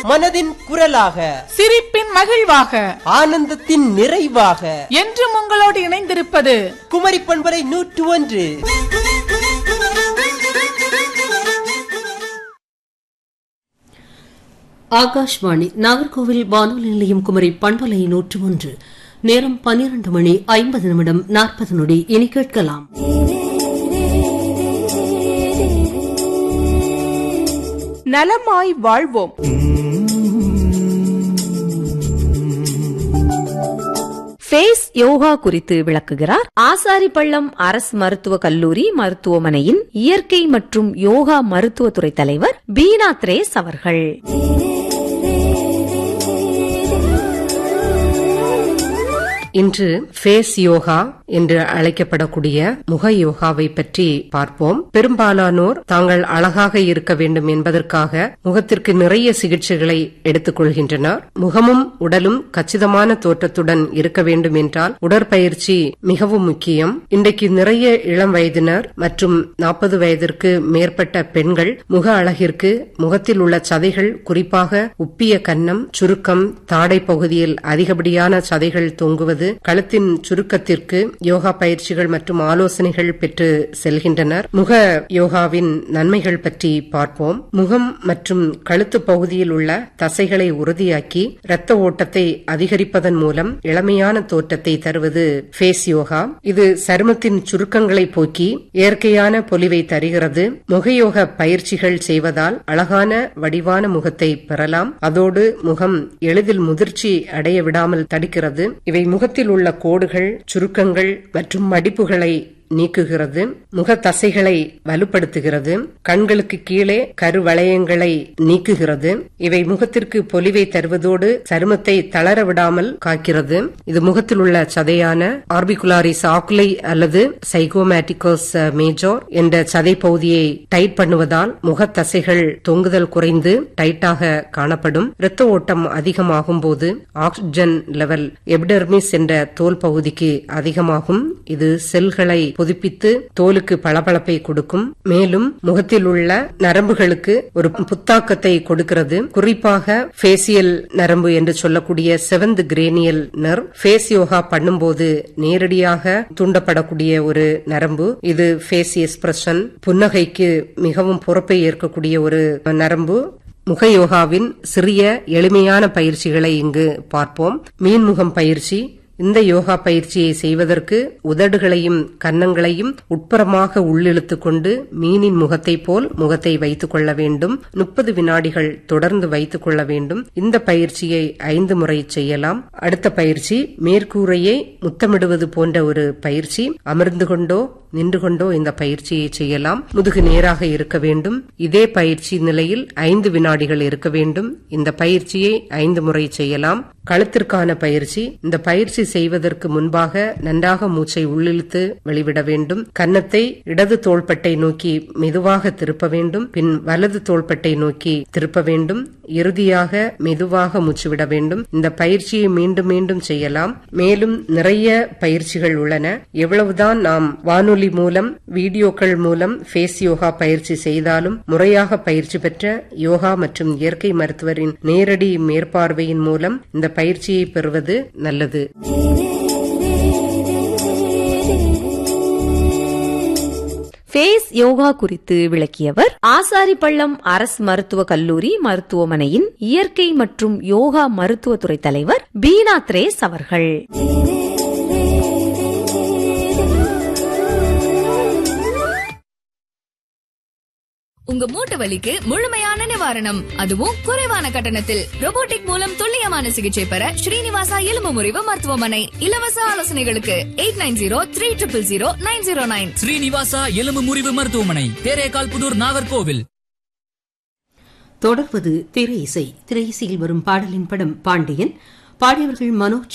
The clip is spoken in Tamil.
மனதின் குரலாக, சிரிப்பின் மகிழ்வாக, ஆனந்தத்தின் நிறைவாக என்றும் உங்களோடு இணைந்திருப்பது குமரி பண்பலை 101. ஆகாஷ்வாணி நாகர்கோவில் வானொலி நிலையம் குமரி பண்பலை 101. நேரம் 12 மணி 50 நிமிடம் 40 நொடி. இனி கேட்கலாம் நலமாய் வாழ்வோம். ஃபேஸ் யோகா குறித்து விளக்குகிறார் ஆசாரிப்பள்ளம் அரசு மருத்துவக் கல்லூரி மருத்துவமனையின் இயற்கை மற்றும் யோகா மருத்துவத்துறை தலைவர் பீனா திரேஸ் அவர்கள். இன்று ஃபேஸ் யோகா என்று அழைக்கப்படக்கூடிய முக யோகாவை பற்றி பார்ப்போம். பெரும்பாலானோர் தாங்கள் அழகாக இருக்க வேண்டும் என்பதற்காக முகத்திற்கு நிறைய சிகிச்சைகளை எடுத்துக் கொள்கின்றனர். முகமும் உடலும் கச்சிதமான தோற்றத்துடன் இருக்க வேண்டும் என்றால் உடற்பயிற்சி மிகவும் முக்கியம். இன்றைக்கு நிறைய இளம் வயதினர் மற்றும் 40 வயதிற்கு மேற்பட்ட பெண்கள் முக அழகிற்கு முகத்தில் உள்ள சதைகள், குறிப்பாக உப்பிய கன்னம், சுருக்கம், தாடை பகுதியில் அதிகப்படியான சதைகள் தொங்குவது, கழுத்தின் சுருக்கத்திற்கு யோகா பயிற்சிகள் மற்றும் ஆலோசனைகள் பெற்று செல்கின்றனர். முக யோகாவின் நன்மைகள் பற்றி பார்ப்போம். முகம் மற்றும் கழுத்து பகுதியில் உள்ள தசைகளை உறுதியாக்கி இரத்த ஓட்டத்தை அதிகரிப்பதன் மூலம் இளமையான தோற்றத்தை தருவது ஃபேஸ் யோகா. இது சருமத்தின் சுருக்கங்களை போக்கி இயற்கையான பொலிவை தருகிறது. முகயோக பயிற்சிகள் செய்வதால் அழகான வடிவான முகத்தை பெறலாம். அதோடு முகம் எளிதில் முதிர்ச்சி அடைய விடாமல் தடுக்கிறது. இவை முகத்தில் உள்ள கோடுகள், சுருக்கங்கள் மற்றும் மடிப்புகளை நீக்குகிறது. முக தசைகளை வலுப்படுத்துகிறது. கண்களுக்கு கீழே கருவளையங்களை நீக்குகிறது. இவை முகத்திற்கு பொலிவை தருவதோடு சருமத்தை தளர விடாமல் காக்கிறது. இது முகத்தில் உள்ள சதையான ஆர்பிகுலாரிஸ் ஆக்குலை அல்லது சைகோமேட்டிகோஸ் மேஜோர் என்ற சதை பகுதியை டைட் பண்ணுவதால் முக தசைகள் தொங்குதல் குறைந்து டைட்டாக காணப்படும். இரத்த ஓட்டம் அதிகமாகும் போது ஆக்சிஜன் லெவல் எபிடெர்மிஸ் என்ற தோல் பகுதிக்கு அதிகமாகும். இது செல்களை புதுப்பித்து தோலுக்கு பளபளப்பை கொடுக்கும். மேலும் முகத்தில் உள்ள நரம்புகளுக்கு ஒரு புத்தாக்கத்தை கொடுக்கிறது. குறிப்பாக ஃபேசியல் நரம்பு என்று சொல்லக்கூடிய 7th cranial nerve face yoga பண்ணும்போது நேரடியாக தூண்டப்படக்கூடிய ஒரு நரம்பு. இது ஃபேஸ் எக்ஸ்பிரஷன், புன்னகைக்கு மிகவும் பொறுப்பை ஏற்கக்கூடிய ஒரு நரம்பு. முக யோகாவின் சிறிய எளிமையான பயிற்சிகளை இங்கு பார்ப்போம். மீன்முகம் பயிற்சி. இந்த யோகா பயிற்சியை செய்வதற்கு உதடுகளையும் கன்னங்களையும் உட்புறமாக உள்ளிழுத்துக் கொண்டு மீனின் முகத்தை போல் முகத்தை வைத்துக் கொள்ள வேண்டும். 30 வினாடிகள் தொடர்ந்து வைத்துக் கொள்ள வேண்டும். இந்த பயிற்சியை 5 முறை செய்யலாம். அடுத்த பயிற்சி மேற்கூரையை முத்தமிடுவது போன்ற ஒரு பயிற்சி. அமர்ந்து கொண்டோ நின்று கொண்டோ இந்த பயிற்சியை செய்யலாம். முதுகு நேராக இருக்க வேண்டும். இதே பயிற்சி நிலையில் 5 வினாடிகள் இருக்க வேண்டும். இந்த பயிற்சியை 5 முறை செய்யலாம். கழுத்திற்கான பயிற்சி. இந்த பயிற்சி செய்வதற்கு முன்பாக நன்றாக மூச்சை உள்ளிழுத்து வெளிவிட வேண்டும். கன்னத்தை இடது தோள்பட்டை நோக்கி மெதுவாக திருப்ப வேண்டும். பின் வலது தோள்பட்டை நோக்கி திருப்ப வேண்டும். இறுதியாக மெதுவாக மூச்சு விட வேண்டும். இந்த பயிற்சியை மீண்டும் மீண்டும் செய்யலாம். மேலும் நிறைய பயிற்சிகள் உள்ளன. எவ்வளவுதான் நாம் வானொலி மூலம், வீடியோக்கள் மூலம் ஃபேஸ் யோகா பயிற்சி செய்தாலும் முறையாக பயிற்சி பெற்ற யோகா மற்றும் இயற்கை மருத்துவரின் நேரடி மேற்பார்வையின் மூலம் இந்த பயிற்சியை பெறுவது நல்லது. ஃபேஸ் யோகா குறித்து விளக்கியவர் ஆசாரிப்பள்ளம் அரசு மருத்துவக் கல்லூரி மருத்துவமனையின் இயற்கை மற்றும் யோகா மருத்துவத்துறை தலைவர் பீனா திரேஸ் அவர்கள். உங்க மூட்டு வலிக்கு முழுமையான நிவாரணம், அதுவும் குறைவான கட்டணத்தில். ரோபோட்டிக் மூலம் துல்லியமான சிகிச்சை பெற ஸ்ரீனிவாசா எலும்பு முறிவு மருத்துவமனை. இலவச ஆலோசனைகளுக்கு 8903000909. ஸ்ரீனிவாசா எலும்பு முறிவு மருத்துவமனை, தேரேகால் புதூர், நாகர்கோவில். தொடர்வது திரை இசை. திரை இசையில் வரும் பாடலின் படம் பாண்டியன். பாடியவர்கள் மனோஜ்